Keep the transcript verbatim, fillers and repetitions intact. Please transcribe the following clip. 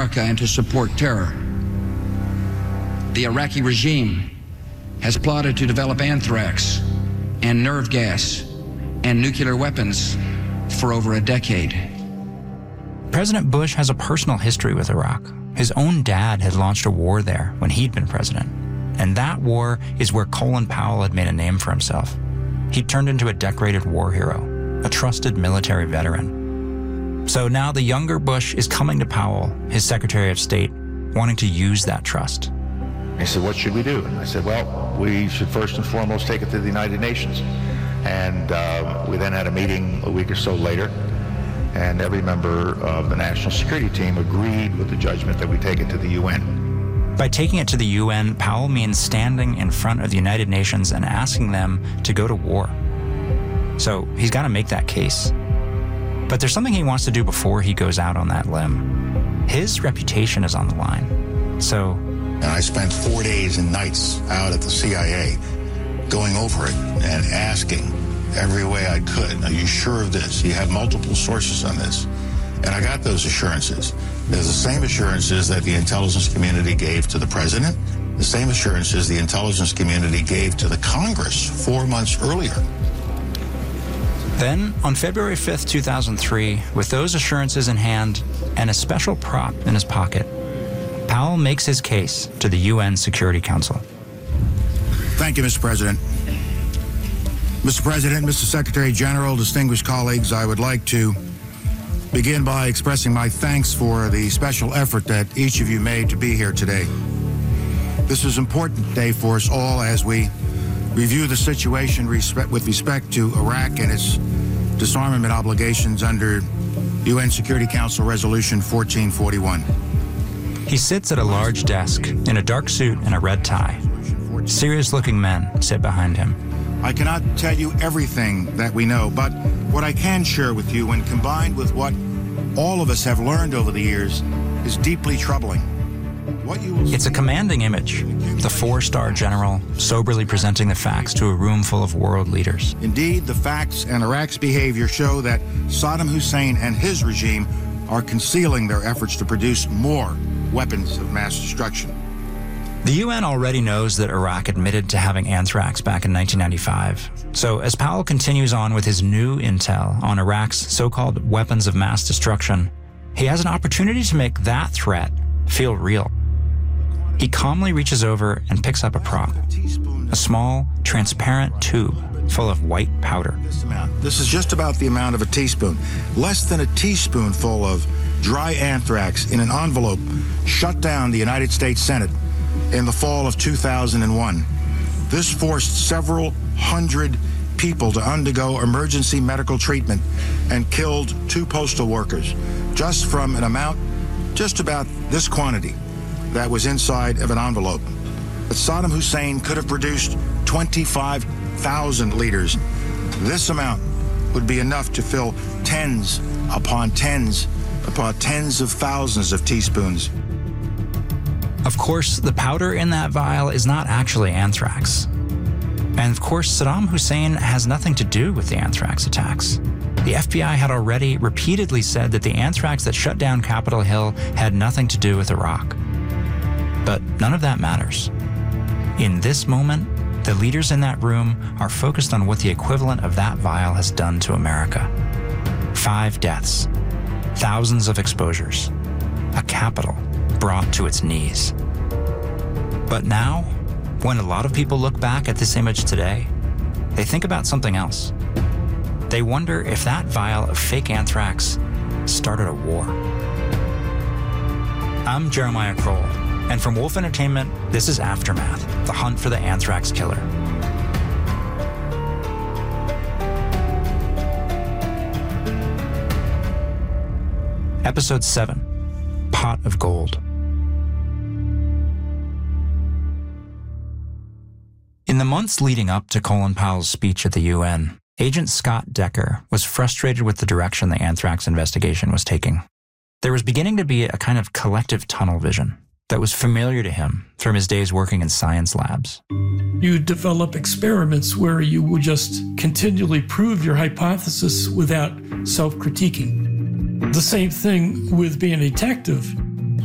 America and to support terror. The Iraqi regime has plotted to develop anthrax and nerve gas and nuclear weapons for over a decade. President Bush has a personal history with Iraq. His own dad had launched a war there when he'd been president. And that war is where Colin Powell had made a name for himself. He'd turned into a decorated war hero, a trusted military veteran. So now the younger Bush is coming to Powell, his Secretary of State, wanting to use that trust. He said, what should we do? And I said, well, we should first and foremost take it to the United Nations. And uh, we then had a meeting a week or so later, and every member of the national security team agreed with the judgment that we take it to the U N. By taking it to the U N, Powell means standing in front of the United Nations and asking them to go to war. So he's got to make that case. But there's something he wants to do before he goes out on that limb. His reputation is on the line. So... And I spent four days and nights out at the C I A going over it and asking every way I could, are you sure of this? You have multiple sources on this. And I got those assurances. There's the same assurances that the intelligence community gave to the president, the same assurances the intelligence community gave to the Congress four months earlier. Then, on February fifth, two thousand three, with those assurances in hand and a special prop in his pocket, Powell makes his case to the U N Security Council. Thank you, Mister President. Mister President, Mister Secretary General, distinguished colleagues, I would like to begin by expressing my thanks for the special effort that each of you made to be here today. This is an important day for us all as we review the situation with respect to Iraq and its disarmament obligations under U N Security Council Resolution fourteen forty-one. He sits at a large desk in a dark suit and a red tie. Serious-looking men sit behind him. I cannot tell you everything that we know, but what I can share with you, when combined with what all of us have learned over the years, is deeply troubling. What you will it's a commanding image, the four-star general soberly presenting the facts to a room full of world leaders. Indeed, the facts and Iraq's behavior show that Saddam Hussein and his regime are concealing their efforts to produce more weapons of mass destruction. The U N already knows that Iraq admitted to having anthrax back in nineteen ninety-five. So as Powell continues on with his new intel on Iraq's so-called weapons of mass destruction, he has an opportunity to make that threat feel real. He calmly reaches over and picks up a prop, a small, transparent tube full of white powder. This amount. This is just about the amount of a teaspoon. Less than a teaspoonful of dry anthrax in an envelope shut down the United States Senate in the fall of two thousand one. This forced several hundred people to undergo emergency medical treatment and killed two postal workers just from an amount just about this quantity that was inside of an envelope. But Saddam Hussein could have produced twenty-five thousand liters. This amount would be enough to fill tens upon tens upon tens of thousands of teaspoons. Of course, the powder in that vial is not actually anthrax. And of course, Saddam Hussein has nothing to do with the anthrax attacks. The F B I had already repeatedly said that the anthrax that shut down Capitol Hill had nothing to do with Iraq. But none of that matters. In this moment, the leaders in that room are focused on what the equivalent of that vial has done to America. Five deaths, thousands of exposures, a capital brought to its knees. But now, when a lot of people look back at this image today, they think about something else. They wonder if that vial of fake anthrax started a war. I'm Jeremiah Kroll, and from Wolf Entertainment, this is Aftermath, the hunt for the anthrax killer. Episode seven, Pot of Gold. In the months leading up to Colin Powell's speech at the U N, Agent Scott Decker was frustrated with the direction the anthrax investigation was taking. There was beginning to be a kind of collective tunnel vision that was familiar to him from his days working in science labs. You develop experiments where you will just continually prove your hypothesis without self-critiquing. The same thing with being a detective.